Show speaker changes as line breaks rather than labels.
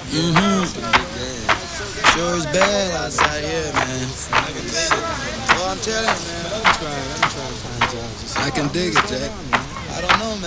Sure is bad outside here, man. Well, I'm telling you, man.
Let me try to find jobs.
I can dig it, Jack. I don't know, man.